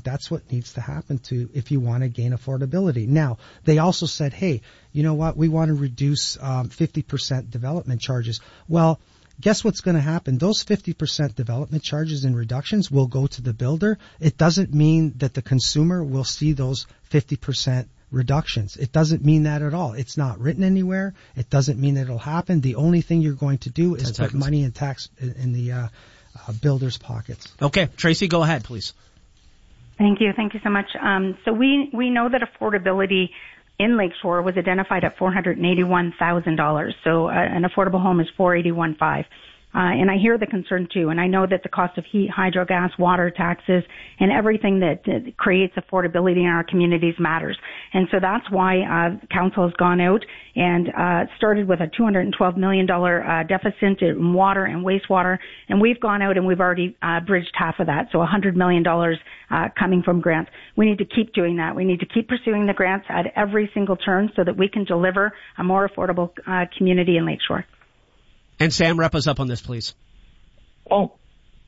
that's what needs to happen if you want to gain affordability. Now, they also said, hey, you know what? We want to reduce 50% development charges. Well, guess what's going to happen? Those 50% development charges and reductions will go to the builder. It doesn't mean that the consumer will see those 50% reductions. It doesn't mean that at all. It's not written anywhere. It doesn't mean that it'll happen. The only thing you're going to do is put money in tax in the builders' pockets. Okay, Tracy, go ahead, please. Thank you so much. So we know that affordability in Lakeshore was identified at $481,000. So an affordable home is $481,500. And I hear the concern too, and I know that the cost of heat, hydro, gas, water, taxes, and everything that creates affordability in our communities matters. And so that's why council has gone out and started with a $212 million deficit in water and wastewater, and we've gone out and we've already bridged half of that, so $100 million coming from grants. We need to keep doing that. We need to keep pursuing the grants at every single turn so that we can deliver a more affordable community in Lakeshore. And Sam, wrap us up on this, please. Well,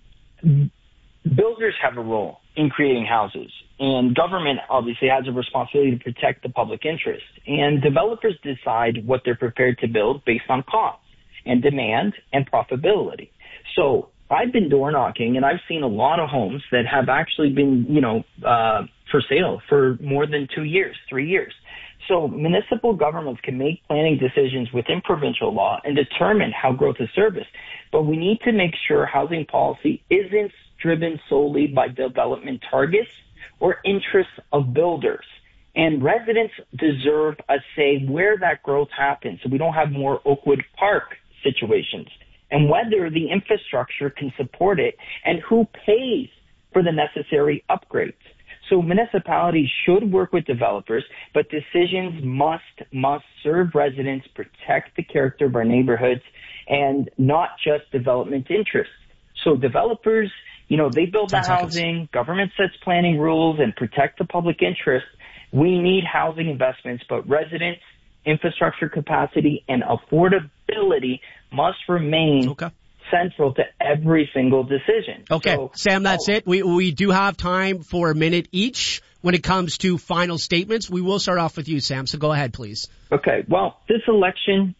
builders have a role in creating houses, and government obviously has a responsibility to protect the public interest. And developers decide what they're prepared to build based on cost and demand and profitability. So I've been door knocking, and I've seen a lot of homes that have actually been, for sale for more than 2 years, 3 years. So municipal governments can make planning decisions within provincial law and determine how growth is serviced. But we need to make sure housing policy isn't driven solely by development targets or interests of builders. And residents deserve a say where that growth happens so we don't have more Oakwood Park situations, and whether the infrastructure can support it and who pays for the necessary upgrades. So municipalities should work with developers, but decisions must serve residents, protect the character of our neighborhoods, and not just development interests. So developers, they build the housing, government sets planning rules, and protect the public interest. We need housing investments, but residents, infrastructure capacity, and affordability must remain central to every single decision. Okay, so, Sam, that's it. We do have time for a minute each when it comes to final statements. We will start off with you, Sam, so go ahead, please. Okay, well, this election,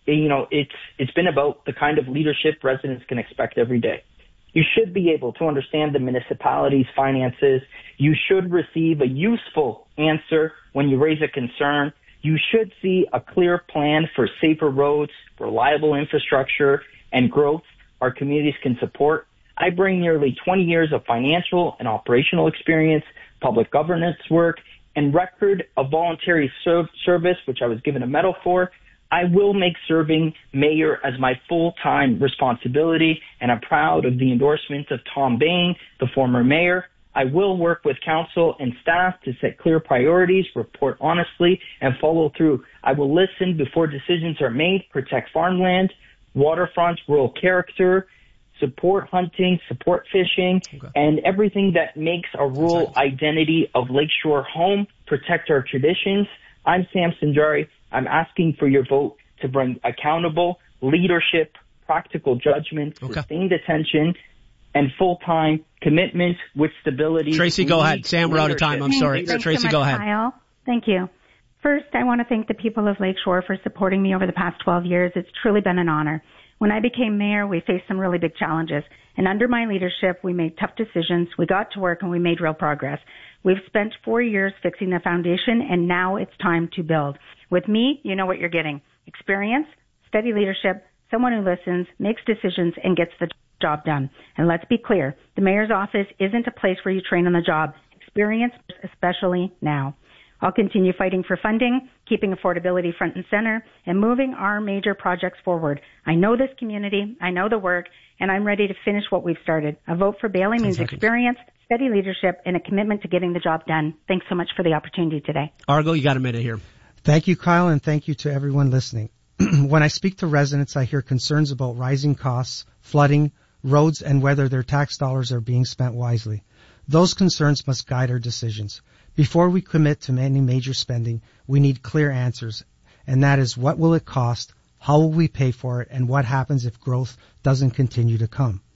it's been about the kind of leadership residents can expect every day. You should be able to understand the municipality's finances. You should receive a useful answer when you raise a concern. You should see a clear plan for safer roads, reliable infrastructure, and growth our communities can support. I bring nearly 20 years of financial and operational experience, public governance work, and record of voluntary service, which I was given a medal for. I will make serving mayor as my full-time responsibility, and I'm proud of the endorsement of Tom Bain, the former mayor. I will work with council and staff to set clear priorities, report honestly, and follow through. I will listen before decisions are made, protect farmland, waterfront, rural character, support hunting, support fishing, and everything that makes a rural identity of Lakeshore home, protect our traditions. I'm Sam Sinjari. I'm asking for your vote to bring accountable leadership, practical judgment, sustained attention, and full-time commitment with stability. Tracy, go ahead. Sam, we're out of time. I'm sorry. Tracy, go ahead. Kyle. Thank you. First, I want to thank the people of Lakeshore for supporting me over the past 12 years. It's truly been an honor. When I became mayor, we faced some really big challenges. And under my leadership, we made tough decisions. We got to work and we made real progress. We've spent 4 years fixing the foundation, and now it's time to build. With me, you know what you're getting. Experience, steady leadership, someone who listens, makes decisions, and gets the job done. And let's be clear, the mayor's office isn't a place where you train on the job. Experience, especially now. I'll continue fighting for funding, keeping affordability front and center, and moving our major projects forward. I know this community, I know the work, and I'm ready to finish what we've started. A vote for Bailey means experience, steady leadership, and a commitment to getting the job done. Thanks so much for the opportunity today. Argo, you got a minute here. Thank you, Kyle, and thank you to everyone listening. When I speak to residents, I hear concerns about rising costs, flooding, roads, and whether their tax dollars are being spent wisely. Those concerns must guide our decisions. Before we commit to any major spending, we need clear answers, and that is what will it cost, how will we pay for it, and what happens if growth doesn't continue to come.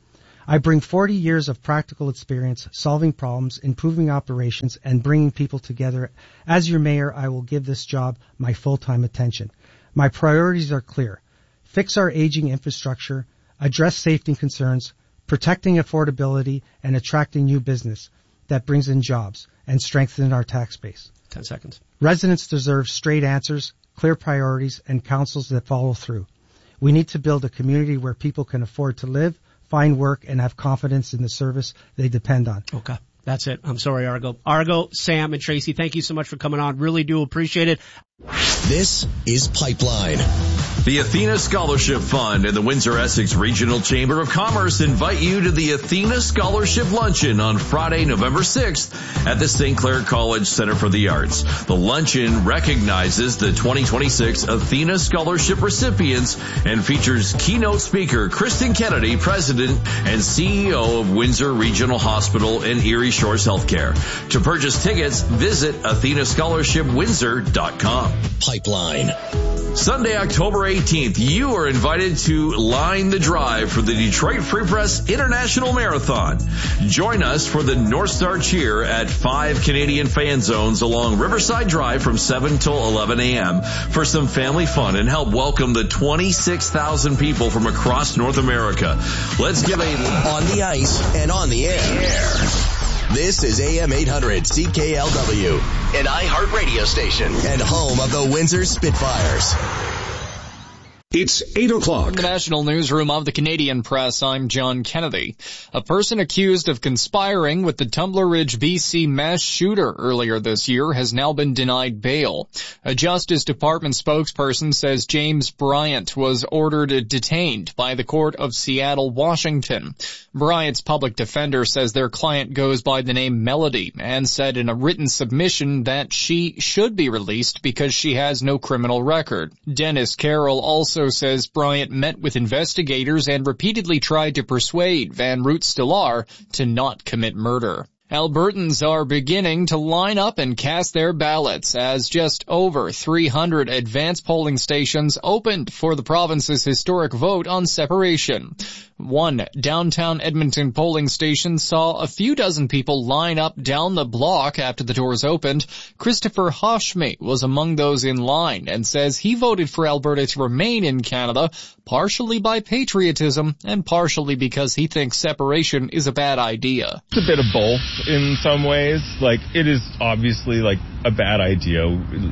I bring 40 years of practical experience solving problems, improving operations, and bringing people together. As your mayor, I will give this job my full-time attention. My priorities are clear. Fix our aging infrastructure, address safety concerns, protecting affordability, and attracting new business that brings in jobs and strengthen our tax base. 10 seconds. Residents deserve straight answers, clear priorities, and councils that follow through. We need to build a community where people can afford to live, find work, and have confidence in the service they depend on. Okay. That's it. I'm sorry, Argo. Argo, Sam, and Tracy, thank you so much for coming on. Really do appreciate it. This is Pipeline. The Athena Scholarship Fund and the Windsor-Essex Regional Chamber of Commerce invite you to the Athena Scholarship Luncheon on Friday, November 6th at the St. Clair College Center for the Arts. The luncheon recognizes the 2026 Athena Scholarship recipients and features keynote speaker Kristen Kennedy, President and CEO of Windsor Regional Hospital and Erie Shores Healthcare. To purchase tickets, visit AthenaScholarshipWindsor.com. Pipeline. Sunday, October 18th, you are invited to line the drive for the Detroit Free Press International Marathon. Join us for the North Star Cheer at 5 Canadian fan zones along Riverside Drive from 7 till 11 a.m. for some family fun and help welcome the 26,000 people from across North America. Let's give on the ice and on the air. This is AM 800 CKLW, an iHeart radio station and home of the Windsor Spitfires. It's 8 o'clock. From the National Newsroom of the Canadian Press, I'm John Kennedy. A person accused of conspiring with the Tumbler Ridge, BC mass shooter earlier this year has now been denied bail. A Justice Department spokesperson says James Bryant was ordered detained by the Court of Seattle, Washington. Bryant's public defender says their client goes by the name Melody and said in a written submission that she should be released because she has no criminal record. Dennis Carroll also says Bryant met with investigators and repeatedly tried to persuade Van Root-Stellar to not commit murder. Albertans are beginning to line up and cast their ballots as just over 300 advance polling stations opened for the province's historic vote on separation. One downtown Edmonton polling station saw a few dozen people line up down the block after the doors opened. Christopher Hoshme was among those in line and says he voted for Alberta to remain in Canada, partially by patriotism and partially because he thinks separation is a bad idea. It's a bit of both in some ways. Like, it is obviously like a bad idea.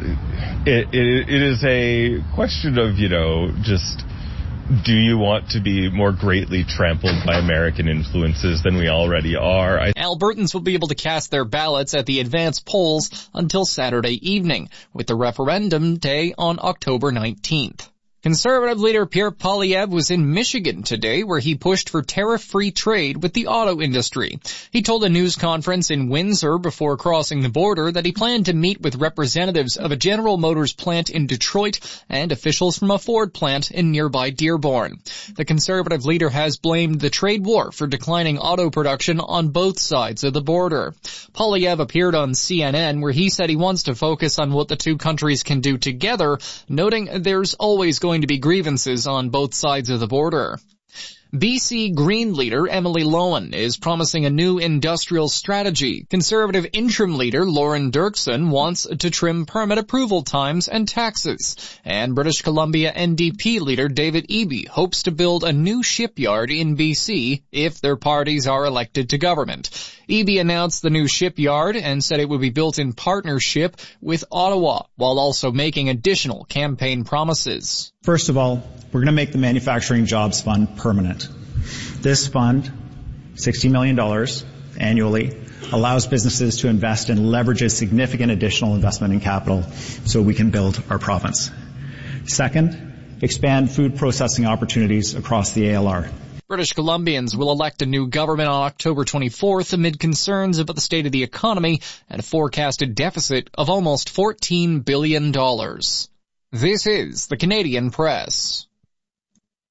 It is a question of, just do you want to be more greatly trampled by American influences than we already are? Albertans will be able to cast their ballots at the advance polls until Saturday evening, with the referendum day on October 19th. Conservative leader Pierre Poilievre was in Michigan today where he pushed for tariff-free trade with the auto industry. He told a news conference in Windsor before crossing the border that he planned to meet with representatives of a General Motors plant in Detroit and officials from a Ford plant in nearby Dearborn. The conservative leader has blamed the trade war for declining auto production on both sides of the border. Poilievre appeared on CNN where he said he wants to focus on what the two countries can do together, noting there's always going to be grievances on both sides of the border. BC Green leader Emily Lowen is promising a new industrial strategy. Conservative interim leader Lauren Dirksen wants to trim permit approval times and taxes. And British Columbia NDP leader David Eby hopes to build a new shipyard in BC if their parties are elected to government. Eby announced the new shipyard and said it would be built in partnership with Ottawa, while also making additional campaign promises. First of all, we're going to make the Manufacturing Jobs Fund permanent. This fund, $60 million annually, allows businesses to invest and leverages significant additional investment in capital so we can build our province. Second, expand food processing opportunities across the ALR. British Columbians will elect a new government on October 24th amid concerns about the state of the economy and a forecasted deficit of almost $14 billion. This is the Canadian Press.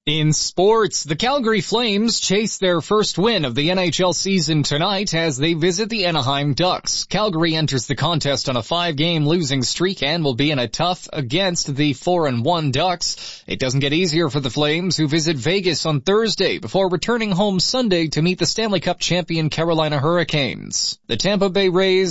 In sports, the Calgary Flames chase their first win of the NHL season tonight as they visit the Anaheim Ducks. Calgary enters the contest on a 5-game losing streak and will be in a tough against the 4-1 Ducks. It doesn't get easier for the Flames, who visit Vegas on Thursday before returning home Sunday to meet the Stanley Cup champion Carolina Hurricanes. The Tampa Bay Rays